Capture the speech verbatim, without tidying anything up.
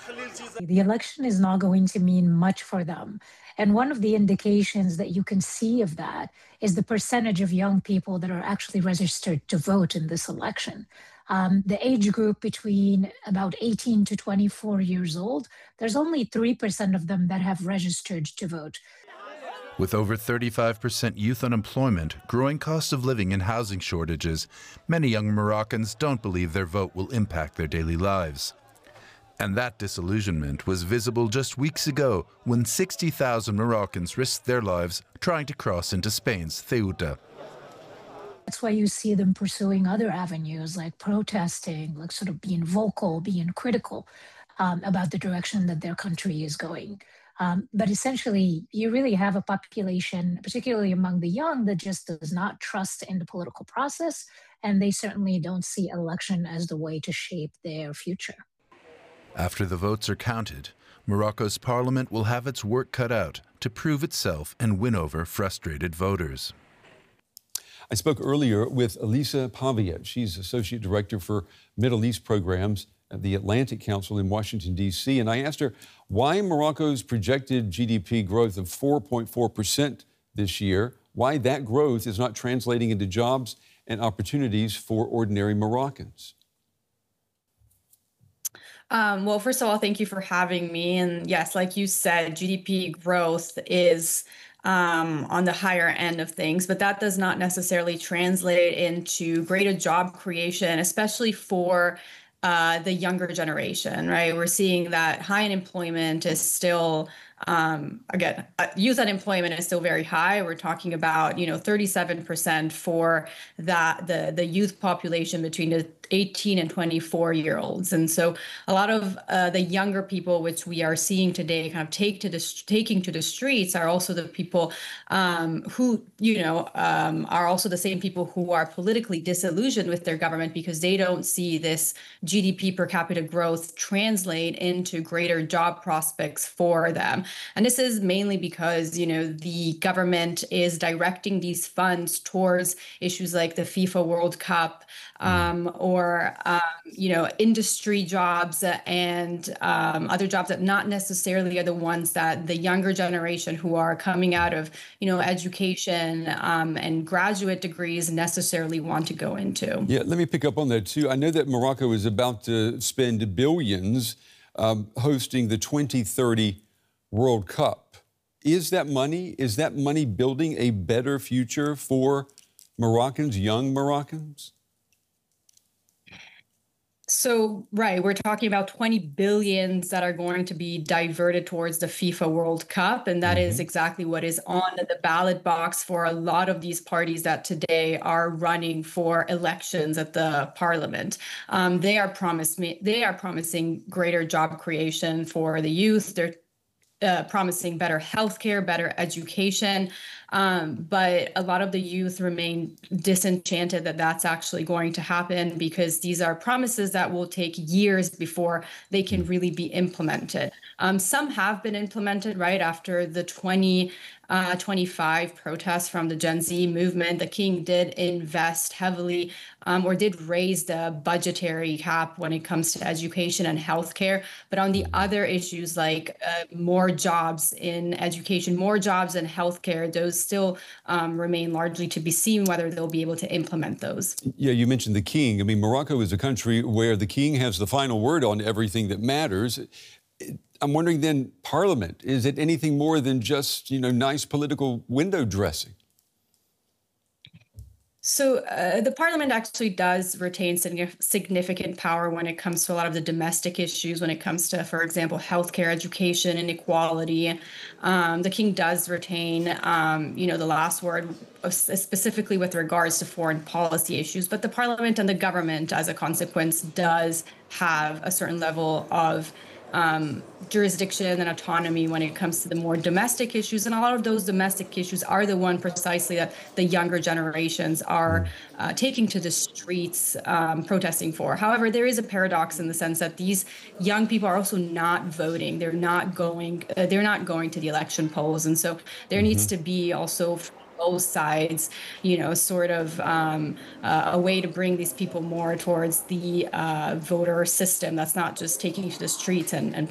The election is not going to mean much for them. And one of the indications that you can see of that is the percentage of young people that are actually registered to vote in this election. Um, the age group between about eighteen to twenty-four years old, there's only three percent of them that have registered to vote. With over thirty-five percent youth unemployment, growing cost of living and housing shortages, many young Moroccans don't believe their vote will impact their daily lives. And that disillusionment was visible just weeks ago when sixty thousand Moroccans risked their lives trying to cross into Spain's Ceuta. That's why you see them pursuing other avenues like protesting, like sort of being vocal, being critical um, about the direction that their country is going. Um, but essentially, you really have a population, particularly among the young, that just does not trust in the political process, and they certainly don't see election as the way to shape their future. After the votes are counted, Morocco's parliament will have its work cut out to prove itself and win over frustrated voters. I spoke earlier with Elisa Pavia. She's Associate Director for Middle East Programs at the Atlantic Council in Washington, D C, and I asked her why Morocco's projected G D P growth of four point four percent this year, why that growth is not translating into jobs and opportunities for ordinary Moroccans. Um, well, first of all, thank you for having me. And yes, like you said, G D P growth is um, on the higher end of things, but that does not necessarily translate into greater job creation, especially for uh, the younger generation, right? We're seeing that high unemployment is still, um, again, uh, youth unemployment is still very high. We're talking about, you know, thirty-seven percent for that the the youth population between the eighteen and twenty-four year olds. And so a lot of uh, the younger people, which we are seeing today kind of take to the taking to the streets, are also the people um, who, you know, um, are also the same people who are politically disillusioned with their government because they don't see this G D P per capita growth translate into greater job prospects for them. And this is mainly because, you know, the government is directing these funds towards issues like the FIFA World Cup um, or, um, you know, industry jobs and um, other jobs that not necessarily are the ones that the younger generation who are coming out of, you know, education um, and graduate degrees necessarily want to go into. Yeah, let me pick up on that, too. I know that Morocco is about to spend billions um, hosting the twenty thirty World Cup. Is that money, is that money building a better future for Moroccans, young Moroccans? So, right, we're talking about twenty billions that are going to be diverted towards the FIFA World Cup. And that mm-hmm. is exactly what is on the ballot box for a lot of these parties that today are running for elections at the parliament. Um, they are promised, they are promising greater job creation for the youth. They're Uh, promising better healthcare, better education. Um, but a lot of the youth remain disenchanted that that's actually going to happen because these are promises that will take years before they can really be implemented. Um, some have been implemented right after the twenty twenty-five protests from the Gen Z movement. The king did invest heavily um, or did raise the budgetary cap when it comes to education and healthcare. But on the other issues like uh, more jobs in education, more jobs in healthcare, those still um, remain largely to be seen whether they'll be able to implement those. Yeah, you mentioned the king. I mean, Morocco is a country where the king has the final word on everything that matters. I'm wondering then, Parliament, is it anything more than just, you know, nice political window dressing? So uh, the Parliament actually does retain significant power when it comes to a lot of the domestic issues, when it comes to, for example, healthcare, education, inequality. Um, the king does retain, um, you know, the last word, specifically with regards to foreign policy issues. But the Parliament and the government, as a consequence, does have a certain level of Um, jurisdiction and autonomy when it comes to the more domestic issues. And a lot of those domestic issues are the one precisely that the younger generations are uh, taking to the streets um, protesting for. However, there is a paradox in the sense that these young people are also not voting. They're not going, uh, they're not going to the election polls. And so there mm-hmm. needs to be also both sides, you know, sort of um, uh, a way to bring these people more towards the uh, voter system that's not just taking to the streets and, and